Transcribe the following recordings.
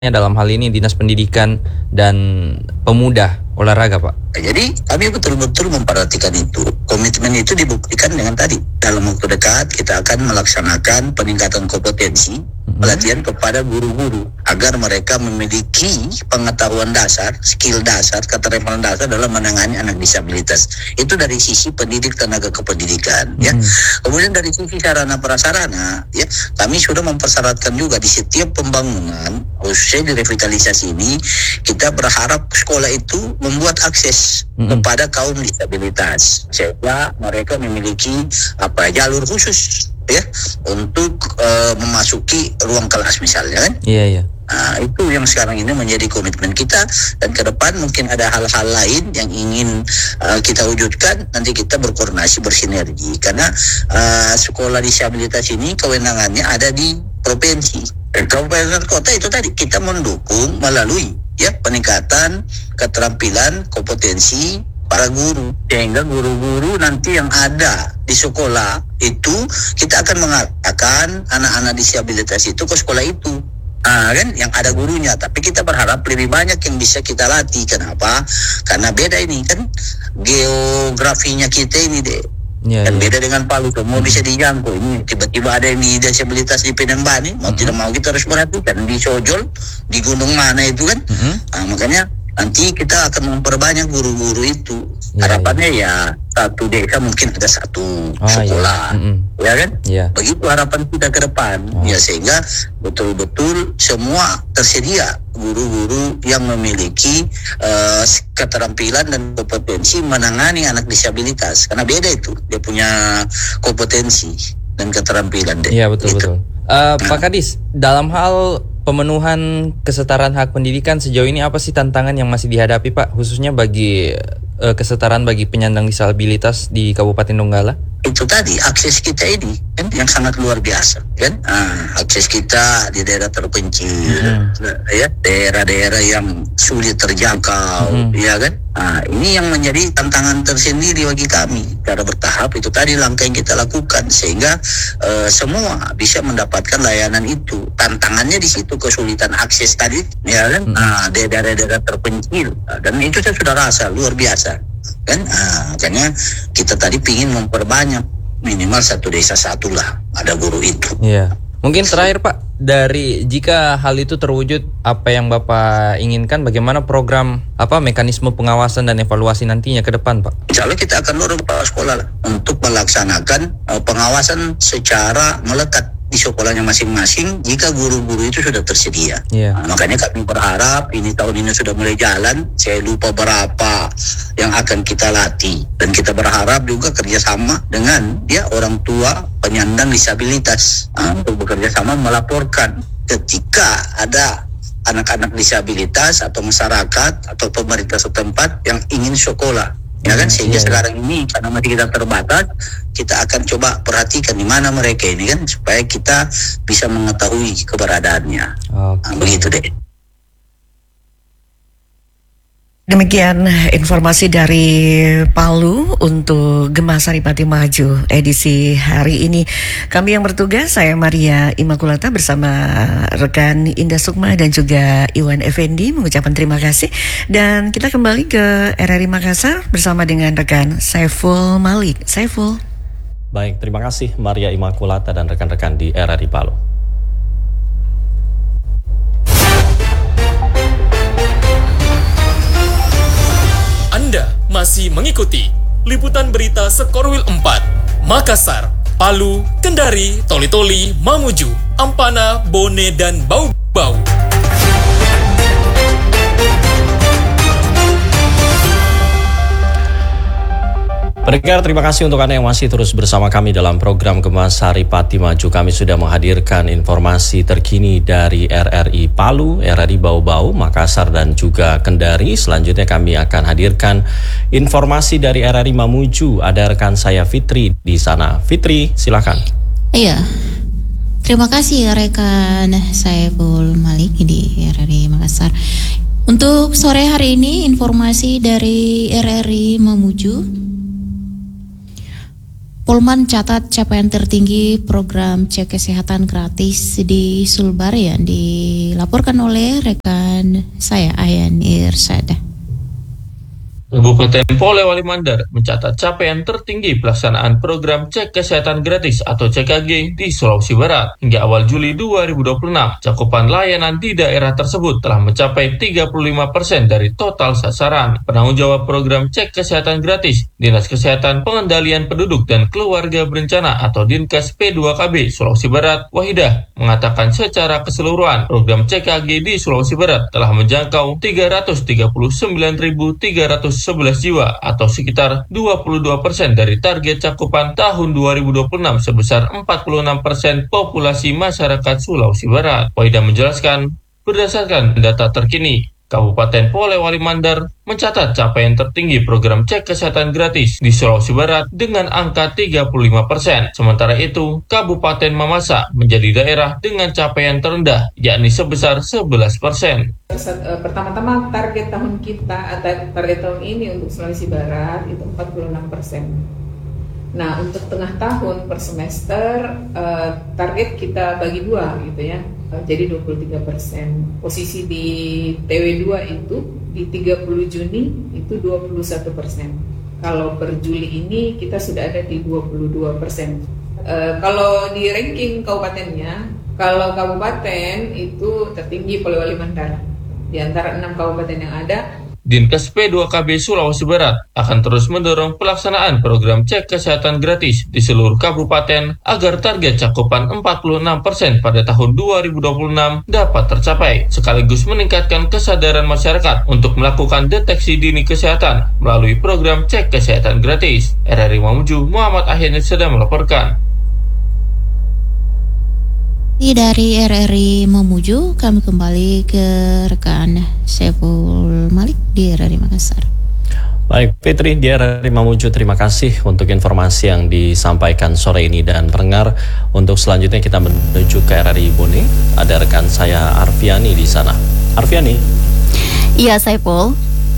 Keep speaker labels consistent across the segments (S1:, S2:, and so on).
S1: dalam hal ini Dinas Pendidikan dan Pemuda Olahraga, Pak?
S2: Jadi kami betul-betul memperhatikan itu. Komitmen itu dibuktikan dengan tadi. Dalam waktu dekat kita akan melaksanakan peningkatan kompetensi pelatihan kepada guru-guru agar mereka memiliki pengetahuan dasar, skill dasar, keterampilan dasar dalam menangani anak disabilitas. Itu dari sisi pendidik tenaga kependidikan, ya. Kemudian dari sisi sarana prasarana, ya, kami sudah mempersyaratkan juga di setiap pembangunan, khususnya di revitalisasi ini, kita berharap sekolah itu membuat akses kepada kaum disabilitas sehingga mereka memiliki jalur khusus, ya, untuk memasuki ruang kelas misalnya, kan?
S1: Iya.
S2: Nah, itu yang sekarang ini menjadi komitmen kita, dan ke depan mungkin ada hal-hal lain yang ingin kita wujudkan. Nanti kita berkoordinasi, bersinergi, karena sekolah disabilitas ini kewenangannya ada di provinsi. Kabupaten kota itu tadi kita mendukung melalui, ya, peningkatan keterampilan kompetensi para guru, sehingga guru-guru nanti yang ada di sekolah itu kita akan mengatakan anak-anak disabilitas itu ke sekolah itu, kan, yang ada gurunya. Tapi kita berharap lebih banyak yang bisa kita latih. Kenapa? Karena beda ini kan geografinya kita ini deh. Dan beda dengan Palu, semua bisa dijangkau. Ini tiba-tiba ada yang di disabilitas di Penembani, mau tidak mau kita harus perhatikan di Sojol, di gunung mana itu kan. Makanya nanti kita akan memperbanyak guru-guru itu. Harapannya ya satu desa mungkin ada satu sekolah, ya kan? Begitu harapan kita ke depan, ya, sehingga betul-betul semua tersedia guru-guru yang memiliki keterampilan dan kompetensi menangani anak disabilitas. Karena beda itu, dia punya kompetensi dan keterampilan.
S1: Iya, betul. Pak Kadis, dalam hal pemenuhan kesetaraan hak pendidikan sejauh ini apa sih tantangan yang masih dihadapi, Pak, khususnya bagi kesetaraan bagi penyandang disabilitas di Kabupaten Donggala?
S2: Itu tadi, akses kita ini kan yang sangat luar biasa, kan? Akses kita di daerah terpencil, ya, daerah-daerah yang sulit terjangkau, ya kan? Ini yang menjadi tantangan tersendiri bagi kami. Cara bertahap itu tadi langkah yang kita lakukan sehingga semua bisa mendapatkan layanan itu. Tantangannya di situ, kesulitan akses tadi, ya kan? Daerah-daerah terpencil, dan itu saya sudah rasa luar biasa, kan? Makanya kita tadi ingin memperbanyak, minimal satu desa satu lah ada guru itu.
S1: Iya. Mungkin terakhir, Pak, dari jika hal itu terwujud apa yang Bapak inginkan, bagaimana program mekanisme pengawasan dan evaluasi nantinya ke depan, Pak?
S2: Insya Allah kita akan dorong kepala sekolah lah untuk melaksanakan pengawasan secara melekat di sekolahnya masing-masing jika guru-guru itu sudah tersedia. Makanya kami berharap ini tahun ini sudah mulai jalan. Saya lupa berapa yang akan kita latih, dan kita berharap juga kerjasama dengan orang tua penyandang disabilitas untuk bekerja sama melaporkan ketika ada anak-anak disabilitas atau masyarakat atau pemerintah setempat yang ingin sekolah. Ya kan, sehingga sekarang ini karena masih kita terbatas, kita akan coba perhatikan di mana mereka ini kan, supaya kita bisa mengetahui keberadaannya. Begitu deh.
S3: Demikian informasi dari Palu untuk Gema Saripati Maju edisi hari ini. Kami yang bertugas, saya Maria Immaculata bersama rekan Indah Sukma dan juga Iwan Effendi mengucapkan terima kasih. Dan kita kembali ke RRI Makassar bersama dengan rekan Saiful Malik. Saiful.
S4: Baik, terima kasih Maria Immaculata dan rekan-rekan di RRI Palu.
S5: Anda masih mengikuti liputan berita Sekorwil 4, Makassar, Palu, Kendari, Toli-Toli, Mamuju, Ampana, Bone, dan Bau-Bau.
S4: Pendengar, terima kasih untuk Anda yang masih terus bersama kami dalam program Gema Saripati Maju. Kami sudah menghadirkan informasi terkini dari RRI Palu, RRI Bau-Bau, Makassar, dan juga Kendari. Selanjutnya kami akan hadirkan informasi dari RRI Mamuju. Ada rekan saya Fitri di sana. Fitri, silakan.
S6: Iya, terima kasih rekan Saiful Malik di RRI Makassar. Untuk sore hari ini informasi dari RRI Mamuju. Polman catat capaian tertinggi program cek kesehatan gratis di Sulbar yang dilaporkan oleh rekan saya Ayan Irsada.
S7: Kabupaten Polewali Mandar mencatat capaian tertinggi pelaksanaan program cek kesehatan gratis atau CKG di Sulawesi Barat. Hingga awal Juli 2026, cakupan layanan di daerah tersebut telah mencapai 35% dari total sasaran. Penanggung jawab program cek kesehatan gratis, Dinas Kesehatan Pengendalian Penduduk dan Keluarga Berencana atau Dinkes P2KB Sulawesi Barat, Wahidah, mengatakan secara keseluruhan program CKG di Sulawesi Barat telah menjangkau 339.311 jiwa atau sekitar 22% dari target cakupan tahun 2026 sebesar 46% populasi masyarakat Sulawesi Barat. Wahidah menjelaskan, berdasarkan data terkini, Kabupaten Polewali Mandar mencatat capaian tertinggi program cek kesehatan gratis di Sulawesi Barat dengan angka 35%. Sementara itu, Kabupaten Mamasa menjadi daerah dengan capaian terendah, yakni sebesar 11%.
S8: Pertama-tama target tahun kita atau target tahun ini untuk Sulawesi Barat itu 46%. Nah, untuk tengah tahun per semester target kita bagi dua gitu ya. Jadi 23%. Posisi di TW2 itu di 30 Juni itu 21%. Kalau per Juli ini kita sudah ada di 22%. Kalau di ranking kabupatennya, kalau kabupaten itu tertinggi Polewali Mandar. Di antara 6 kabupaten yang ada,
S7: Dinkes P2KB Sulawesi Barat akan terus mendorong pelaksanaan program cek kesehatan gratis di seluruh kabupaten agar target cakupan 46% pada tahun 2026 dapat tercapai, sekaligus meningkatkan kesadaran masyarakat untuk melakukan deteksi dini kesehatan melalui program cek kesehatan gratis. RRI Mamuju, Muhammad Ahyan sedang melaporkan.
S6: Dari RRI Mamuju, kami kembali ke rekan Saiful Malik di RRI Makassar.
S4: Baik, Fitri di RRI Mamuju, terima kasih untuk informasi yang disampaikan sore ini. Dan pendengar, untuk selanjutnya kita menuju ke RRI Bone. Ada rekan saya Arfiani di sana. Arfiani.
S9: Iya, Saiful.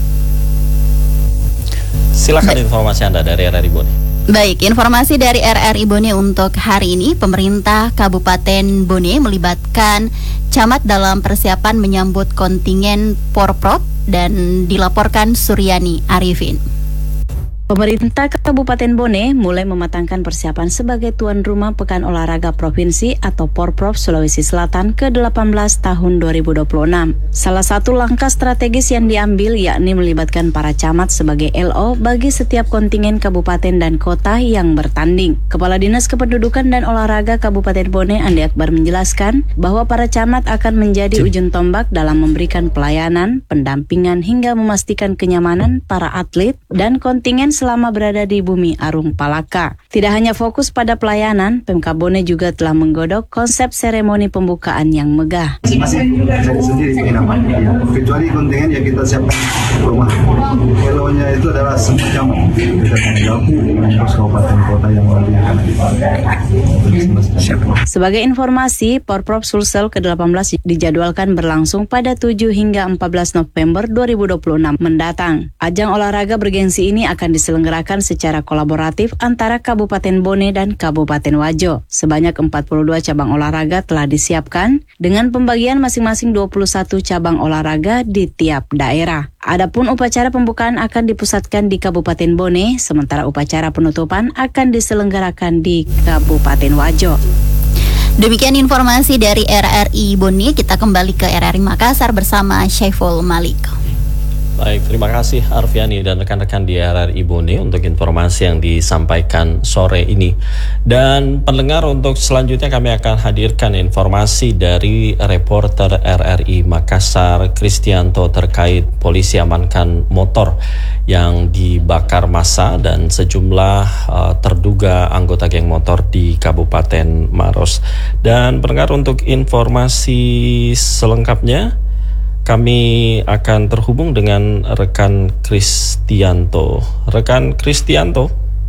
S4: Silakan informasi Anda dari RRI Bone.
S9: Baik, informasi dari RRI Bone untuk hari ini, pemerintah Kabupaten Bone melibatkan camat dalam persiapan menyambut kontingen Porprov dan dilaporkan Suryani Arifin.
S10: Pemerintah Kabupaten Bone mulai mematangkan persiapan sebagai tuan rumah Pekan Olahraga Provinsi atau Porprov Sulawesi Selatan ke-18 tahun 2026. Salah satu langkah strategis yang diambil yakni melibatkan para camat sebagai LO bagi setiap kontingen kabupaten dan kota yang bertanding. Kepala Dinas Kependudukan dan Olahraga Kabupaten Bone, Andi Akbar, menjelaskan bahwa para camat akan menjadi ujung tombak dalam memberikan pelayanan, pendampingan hingga memastikan kenyamanan para atlet dan kontingen selama berada di Bumi Arung Palaka. Tidak hanya fokus pada pelayanan, Pemkab Bone juga telah menggodok konsep seremoni pembukaan yang megah.
S11: Masing-masing sendiri penginapannya, ya. Kecuali kontingen yang kita siapkan rumah. Elonya itu adalah semacam kita tanggung jawab kabupaten kota yang melalui.
S10: Sebagai informasi, Porprov Sulsel ke-18 dijadwalkan berlangsung pada 7 hingga 14 November 2026 mendatang. Ajang olahraga bergengsi ini akan diselenggarakan secara kolaboratif antara Kabupaten Bone dan Kabupaten Wajo. Sebanyak 42 cabang olahraga telah disiapkan dengan pembagian masing-masing 21 cabang olahraga di tiap daerah. Adapun upacara pembukaan akan dipusatkan di Kabupaten Bone, sementara upacara penutupan akan diselenggarakan di Kabupaten Wajo.
S9: Demikian informasi dari RRI Bone. Kita kembali ke RRI Makassar bersama Saiful Malik.
S4: Baik, terima kasih Arfiani dan rekan-rekan di RRI Bone untuk informasi yang disampaikan sore ini. Dan pendengar, untuk selanjutnya kami akan hadirkan informasi dari reporter RRI Makassar Kristianto terkait polisi amankan motor yang dibakar massa dan sejumlah terduga anggota geng motor di Kabupaten Maros. Dan pendengar, untuk informasi selengkapnya kami akan terhubung dengan rekan Kristianto. Rekan Kristianto.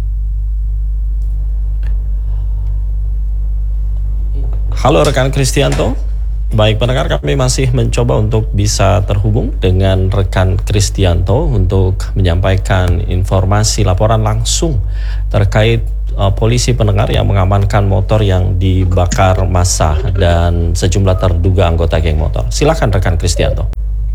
S4: Halo rekan Kristianto. Baik pendengar, kami masih mencoba untuk bisa terhubung dengan rekan Kristianto untuk menyampaikan informasi laporan langsung terkait polisi pendengar yang mengamankan motor yang dibakar massa dan sejumlah terduga anggota geng motor. Silakan rekan Kristianto.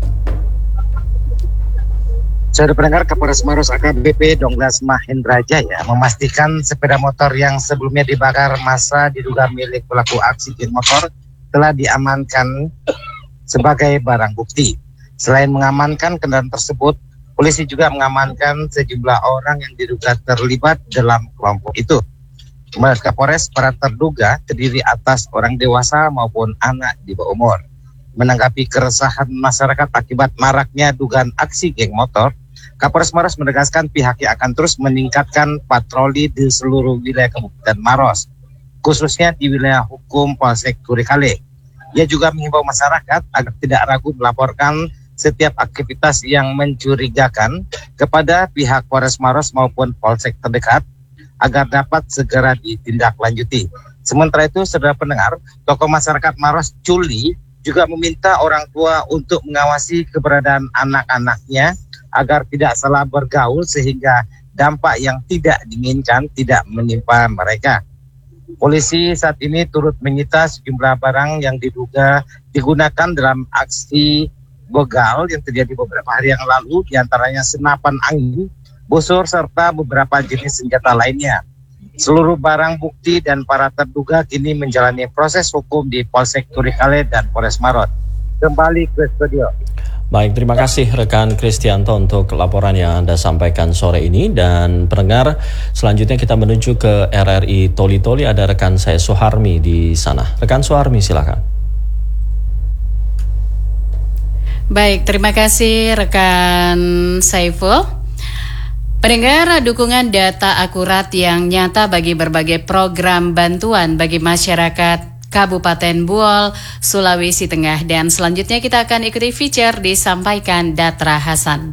S12: Saudara pendengar, Kapolres Maros AKBP Donglas Mahendra Jaya memastikan sepeda motor yang sebelumnya dibakar massa diduga milik pelaku aksi geng motor telah diamankan sebagai barang bukti. Selain mengamankan kendaraan tersebut, polisi juga mengamankan sejumlah orang yang diduga terlibat dalam kelompok itu. Menurut Kapolres, para terduga terdiri atas orang dewasa maupun anak di bawah umur. Menanggapi keresahan masyarakat akibat maraknya dugaan aksi geng motor, Kapolres Maros menegaskan pihaknya akan terus meningkatkan patroli di seluruh wilayah Kabupaten Maros, khususnya di wilayah hukum Polsek Turikale. Ia juga mengimbau masyarakat agar tidak ragu melaporkan setiap aktivitas yang mencurigakan kepada pihak Polres Maros maupun Polsek terdekat agar dapat segera ditindaklanjuti. Sementara itu, saudara pendengar, tokoh masyarakat Maros Culi juga meminta orang tua untuk mengawasi keberadaan anak-anaknya agar tidak salah bergaul sehingga dampak yang tidak diinginkan tidak menimpa mereka. Polisi saat ini turut menyita sejumlah barang yang diduga digunakan dalam aksi begal yang terjadi beberapa hari yang lalu, diantaranya senapan angin, busur, serta beberapa jenis senjata lainnya. Seluruh barang bukti dan para terduga kini menjalani proses hukum di Polsek Turikale dan Polres Maros. Kembali ke studio.
S4: Baik, terima kasih rekan Kristianto untuk laporan yang Anda sampaikan sore ini. Dan pendengar, selanjutnya kita menuju ke RRI Toli-Toli. Ada rekan saya Suharmi di sana. Rekan Suharmi, silakan.
S13: Baik, terima kasih rekan Saiful. Pendengar, dukungan data akurat yang nyata bagi berbagai program bantuan bagi masyarakat Kabupaten Buol, Sulawesi Tengah. Dan selanjutnya kita akan ikuti feature disampaikan Datra Hasan.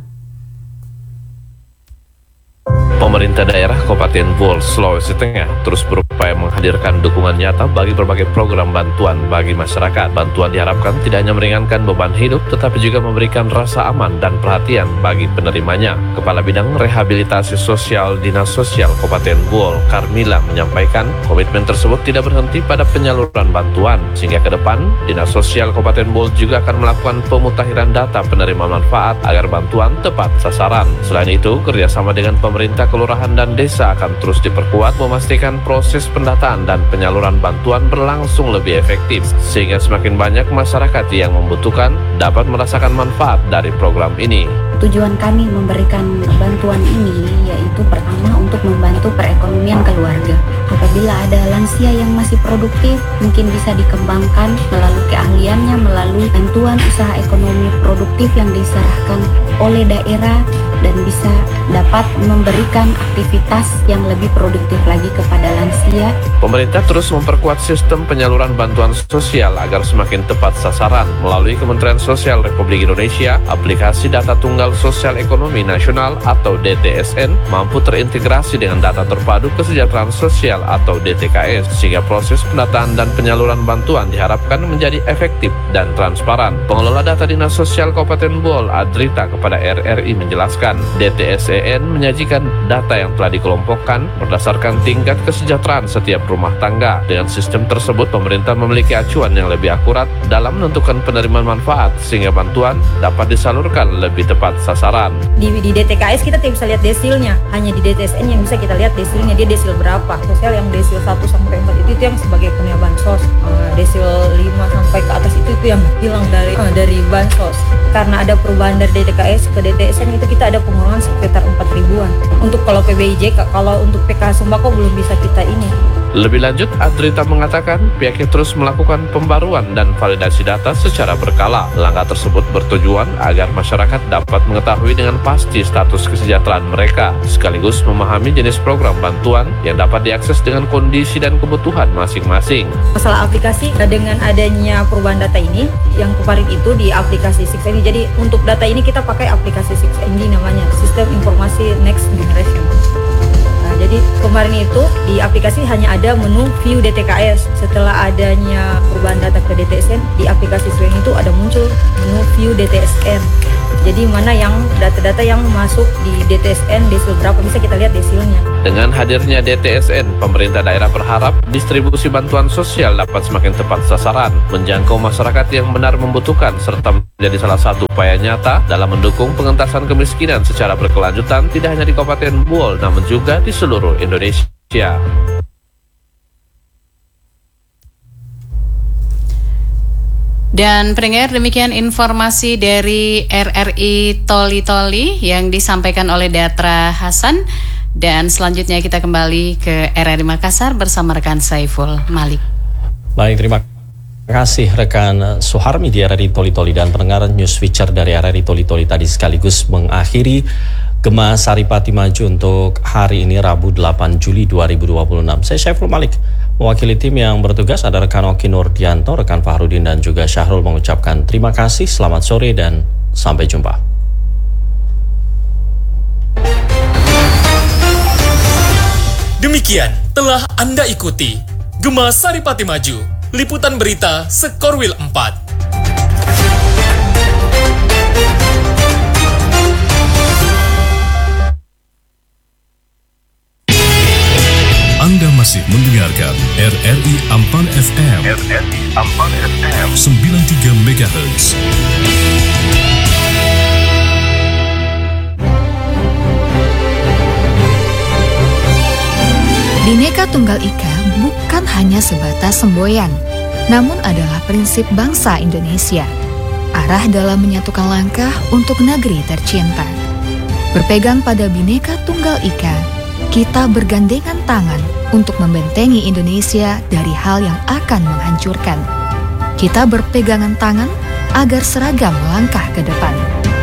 S14: Pemerintah daerah Kabupaten Buol, Sulawesi Tengah terus berupaya menghadirkan dukungan nyata bagi berbagai program bantuan bagi masyarakat. Bantuan diharapkan tidak hanya meringankan beban hidup, tetapi juga memberikan rasa aman dan perhatian bagi penerimanya. Kepala Bidang Rehabilitasi Sosial Dinas Sosial Kabupaten Buol, Karmila, menyampaikan komitmen tersebut tidak berhenti pada penyaluran bantuan, sehingga ke depan Dinas Sosial Kabupaten Buol juga akan melakukan pemutakhiran data penerima manfaat agar bantuan tepat sasaran. Selain itu, kerjasama dengan pemerintah kelurahan dan desa akan terus diperkuat memastikan proses pendataan dan penyaluran bantuan berlangsung lebih efektif sehingga semakin banyak masyarakat yang membutuhkan dapat merasakan manfaat dari program ini.
S15: Tujuan kami memberikan bantuan ini yaitu pertama untuk membantu perekonomian keluarga. Apabila ada lansia yang masih produktif, mungkin bisa dikembangkan melalui keahliannya melalui bantuan usaha ekonomi produktif yang diserahkan oleh daerah dan bisa dapat memberikan aktivitas yang lebih produktif lagi kepada lansia.
S14: Pemerintah terus memperkuat sistem penyaluran bantuan sosial agar semakin tepat sasaran melalui Kementerian Sosial Republik Indonesia. Aplikasi Data Tunggal Sosial Ekonomi Nasional atau DTSN mampu terintegrasi dengan Data Terpadu Kesejahteraan Sosial atau DTKS sehingga proses pendataan dan penyaluran bantuan diharapkan menjadi efektif dan transparan. Pengelola Data Dinas Sosial Kabupaten Buol, Adrita, kepada RRI menjelaskan DTSEN menyajikan data yang telah dikelompokkan berdasarkan tingkat kesejahteraan setiap rumah tangga. Dengan sistem tersebut, pemerintah memiliki acuan yang lebih akurat dalam menentukan penerimaan manfaat sehingga bantuan dapat disalurkan lebih tepat sasaran.
S16: Di DTKS kita tidak bisa lihat desilnya, hanya di DTSN yang bisa kita lihat desilnya, dia desil berapa. Sosial yang desil 1 sampai 4 itu yang sebagai penerima bansos. Desil 5 sampai ke atas itu yang hilang dari bansos. Karena ada perubahan dari DTKS ke DTSN itu kita ada pengurangan sekitar 4.000-an. Untuk kalau PBIJ, kalau untuk PK Sembako belum bisa kita ini.
S14: Lebih lanjut, Adrita mengatakan pihaknya terus melakukan pembaruan dan validasi data secara berkala. Langkah tersebut bertujuan agar masyarakat dapat mengetahui dengan pasti status kesejahteraan mereka, sekaligus memahami jenis program bantuan yang dapat diakses dengan kondisi dan kebutuhan masing-masing.
S16: Masalah aplikasi, dengan adanya perubahan data ini, yang kemarin itu di aplikasi 6ND, jadi untuk data ini kita pakai aplikasi 6ND namanya, Sistem Informasi Next Generation. Jadi kemarin itu di aplikasi hanya ada menu view DTKS. Setelah adanya perubahan data ke DTSN, di aplikasi Swing itu ada muncul menu view DTSN. Jadi mana yang data-data yang masuk di DTSN desil berapa bisa kita lihat desilnya.
S14: Dengan hadirnya DTSN, pemerintah daerah berharap distribusi bantuan sosial dapat semakin tepat sasaran, menjangkau masyarakat yang benar membutuhkan, serta menjadi salah satu upaya nyata dalam mendukung pengentasan kemiskinan secara berkelanjutan tidak hanya di Kabupaten Buol, namun juga di seluruh Indonesia.
S13: Dan pendengar, demikian informasi dari RRI Toli-Toli yang disampaikan oleh Datra Hasan. Dan selanjutnya kita kembali ke RRI Makassar bersama rekan Saiful Malik.
S4: Baik, terima kasih rekan Suharmi di RRI Toli-Toli, dan pendengar News Feature dari RRI Toli-Toli tadi sekaligus mengakhiri Gema Saripati Maju untuk hari ini Rabu 8 Juli 2026. Saya Saiful Malik. Mewakili tim yang bertugas ada rekan Oki Nurdianto, rekan Fahrudin dan juga Syahrul mengucapkan terima kasih, selamat sore dan sampai jumpa.
S5: Demikian telah Anda ikuti Gema Saripati Maju, liputan berita Sekorwil 4.
S17: Anda masih mendengarkan RRI Ampang FM. RRI Ampang FM 93 MHz.
S18: Bhinneka Tunggal Ika bukan hanya sebatas semboyan, namun adalah prinsip bangsa Indonesia. Arah dalam menyatukan langkah untuk negeri tercinta. Berpegang pada Bhinneka Tunggal Ika, kita bergandengan tangan untuk membentengi Indonesia dari hal yang akan menghancurkan. Kita berpegangan tangan agar seragam melangkah ke depan.